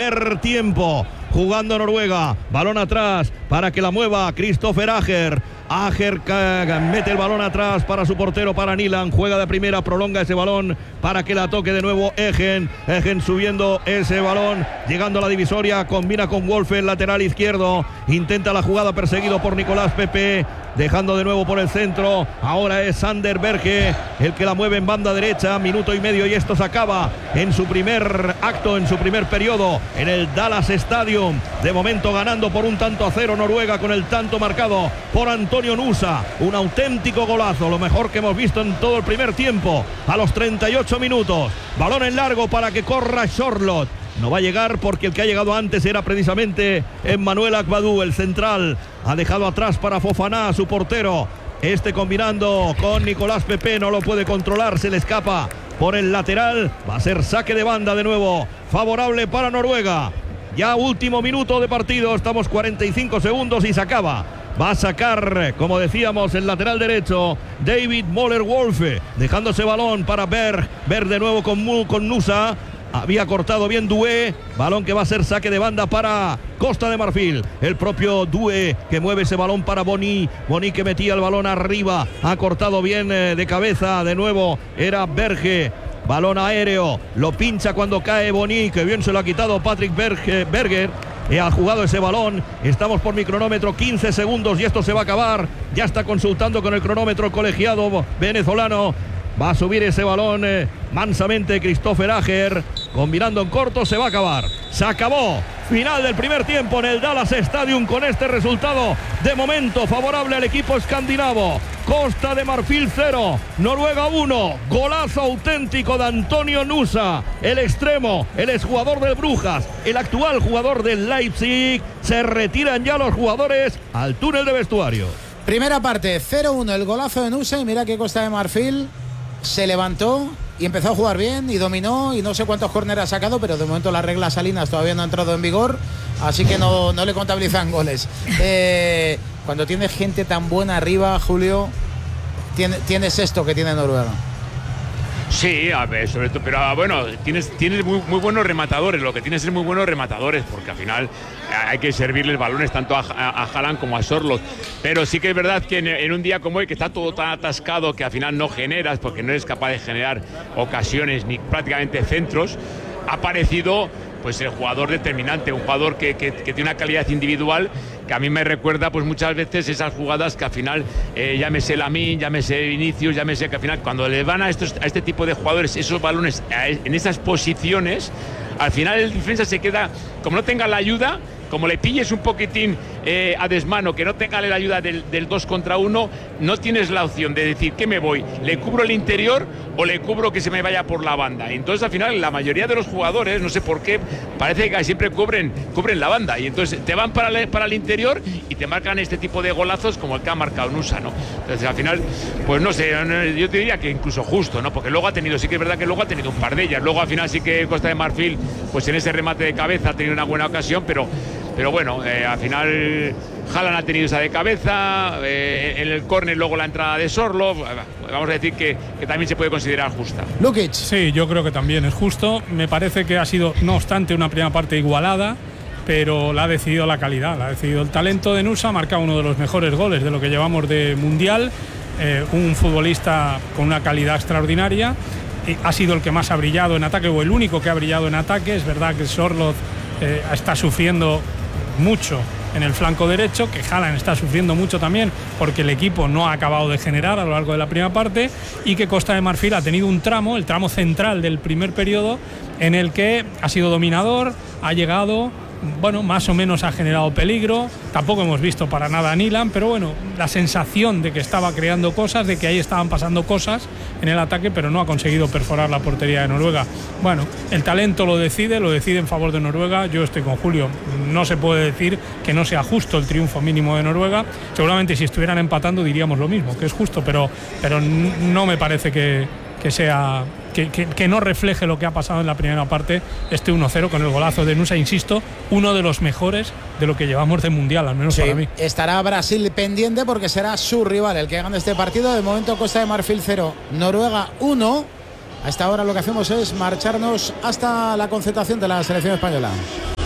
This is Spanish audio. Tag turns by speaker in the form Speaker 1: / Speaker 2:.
Speaker 1: primer tiempo. Jugando Noruega, balón atrás para que la mueva Kristoffer Ajer. Ajer mete el balón atrás para su portero, para Nilan. Juega de primera, prolonga ese balón para que la toque de nuevo Egen. Egen subiendo ese balón, llegando a la divisoria, combina con Wolfe, el lateral izquierdo. Intenta la jugada, perseguido por Nicolás Pepe, dejando de nuevo por el centro. Ahora es Sander Berge el que la mueve en banda derecha. Minuto y medio y esto se acaba en su primer acto, en su primer periodo, en el Dallas Stadium. De momento ganando por 1-0 Noruega, con el tanto marcado por Antonio Nusa. Un auténtico golazo, lo mejor que hemos visto en todo el primer tiempo. A los 38 minutos, balón en largo para que corra Sorloth. No va a llegar porque el que ha llegado antes era precisamente Emmanuel Agbadou, el central. Ha dejado atrás para Fofana, su portero. Este combinando con Nicolás Pepe, no lo puede controlar, se le escapa por el lateral. Va a ser saque de banda de nuevo, favorable para Noruega. Ya último minuto de partido, estamos 45 segundos y se acaba. Va a sacar, como decíamos, el lateral derecho David Møller-Wolfe, dejándose balón para Berg de nuevo con Nusa. Había cortado bien Doué, balón que va a ser saque de banda para Costa de Marfil. El propio Doué que mueve ese balón para Boni que metía el balón arriba, ha cortado bien de cabeza, de nuevo era Berge. Balón aéreo, lo pincha cuando cae Boni, que bien se lo ha quitado Patrick Berger. Ha jugado ese balón, estamos por mi cronómetro, 15 segundos y esto se va a acabar. Ya está consultando con el cronómetro colegiado venezolano. Va a subir ese balón mansamente Kristoffer Ajer, combinando en corto, se va a acabar. Se acabó. Final del primer tiempo en el Dallas Stadium con este resultado de momento favorable al equipo escandinavo. Costa de Marfil 0, Noruega 1. Golazo auténtico de Antonio Nusa, el extremo, el exjugador del Brujas, el actual jugador del Leipzig. Se retiran ya los jugadores al túnel de vestuario.
Speaker 2: Primera parte, 0-1 el golazo de Nusa, y mira que Costa de Marfil se levantó y empezó a jugar bien y dominó, y no sé cuántos córneres ha sacado, pero de momento las reglas salinas todavía no han entrado en vigor, así que no le contabilizan goles. Cuando tienes gente tan buena arriba, Julio, tienes esto que tiene Noruega.
Speaker 3: Sí, a ver, sobre todo, pero bueno, tienes muy buenos rematadores. Lo que tienes es muy buenos rematadores, porque al final hay que servirles balones tanto a Haaland como a Sorloth. Pero sí que es verdad que en un día como hoy, que está todo tan atascado, que al final no generas, porque no eres capaz de generar ocasiones ni prácticamente centros, ha aparecido pues el jugador determinante, un jugador que tiene una calidad individual que a mí me recuerda pues muchas veces esas jugadas que al final, llámese Lamine, llámese Vinicius, llámese, que al final cuando le van a este tipo de jugadores esos balones en esas posiciones, al final el defensa se queda, como no tenga la ayuda, como le pilles un poquitín a desmano, que no tenga la ayuda del 2 contra 1, no tienes la opción de decir que me voy, le cubro el interior o le cubro que se me vaya por la banda. Entonces al final la mayoría de los jugadores, no sé por qué, parece que siempre cubren la banda, y entonces te van para el interior y te marcan este tipo de golazos como el que ha marcado Nusa, ¿no? Entonces al final, pues no sé, yo te diría que incluso justo, ¿no? Porque luego sí que es verdad que luego ha tenido un par de ellas. Luego al final sí que Costa de Marfil, pues en ese remate de cabeza ha tenido una buena ocasión, pero bueno, al final Haaland ha tenido esa de cabeza, en el córner luego la entrada de Sorloth. Vamos a decir que también se puede considerar justa.
Speaker 2: Lukic.
Speaker 4: Sí, yo creo que también es justo. Me parece que ha sido, no obstante, una primera parte igualada, pero la ha decidido la calidad, la ha decidido el talento de Nusa. Ha marcado uno de los mejores goles de lo que llevamos de Mundial, un futbolista con una calidad extraordinaria. Ha sido el que más ha brillado en ataque, o el único que ha brillado en ataque. Es verdad que Sorloth está sufriendo mucho en el flanco derecho, que Haaland está sufriendo mucho también porque el equipo no ha acabado de generar a lo largo de la primera parte, y que Costa de Marfil ha tenido un tramo, el tramo central del primer periodo, en el que ha sido dominador, ha llegado, bueno, más o menos ha generado peligro. Tampoco hemos visto para nada a Nilan, pero bueno, la sensación de que estaba creando cosas, de que ahí estaban pasando cosas en el ataque, pero no ha conseguido perforar la portería de Noruega. Bueno, el talento lo decide en favor de Noruega. Yo estoy con Julio, no se puede decir que no sea justo el triunfo mínimo de Noruega. Seguramente si estuvieran empatando diríamos lo mismo, que es justo, pero no me parece que sea... Que no refleje lo que ha pasado en la primera parte, este 1-0 con el golazo de Nusa, insisto, uno de los mejores de lo que llevamos de Mundial, al menos para mí.
Speaker 2: Estará Brasil pendiente porque será su rival el que gane este partido. De momento Costa de Marfil 0, Noruega 1. A esta hora lo que hacemos es marcharnos hasta la concentración de la selección española.